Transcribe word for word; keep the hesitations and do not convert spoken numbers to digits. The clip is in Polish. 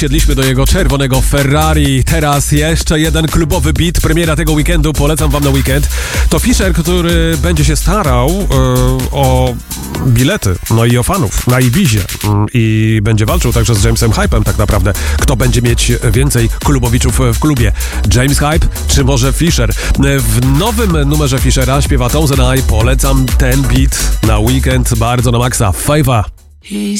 Siedliśmy do jego czerwonego Ferrari. Teraz jeszcze jeden klubowy beat. Premiera tego weekendu. Polecam wam na weekend. To Fisher, który będzie się starał yy, o bilety, no i o fanów na Ibizie. Yy, I będzie walczył także z Jamesem Hypem tak naprawdę. Kto będzie mieć więcej klubowiczów w klubie? James Hype czy może Fisher? W nowym numerze Fishera śpiewa Tones and I. Polecam ten beat na weekend bardzo na maksa. Fajwa.